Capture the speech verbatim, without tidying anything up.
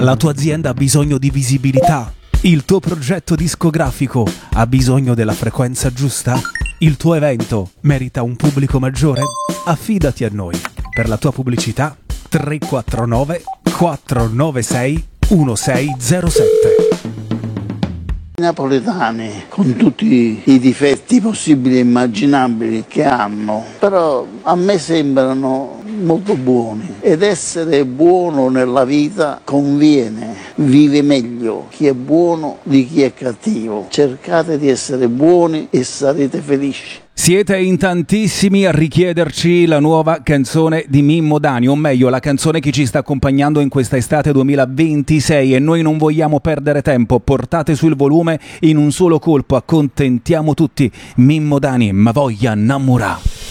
La tua azienda ha bisogno di visibilità? Il tuo progetto discografico ha bisogno della frequenza giusta? Il tuo evento merita un pubblico maggiore? Affidati a noi. Per la tua pubblicità tre quattro nove quattro nove sei uno sei zero sette. I napoletani, con tutti i difetti possibili e immaginabili che hanno, però a me sembrano molto buoni, ed essere buono nella vita conviene, vive meglio chi è buono di chi è cattivo. Cercate di essere buoni e sarete felici. Siete in tantissimi a richiederci la nuova canzone di Mimmo Dani, o meglio la canzone che ci sta accompagnando in questa estate duemilaventisei, e noi non vogliamo perdere tempo. Portate sul volume in un solo colpo, accontentiamo tutti. Mimmo Dani, ma voglia innamorare.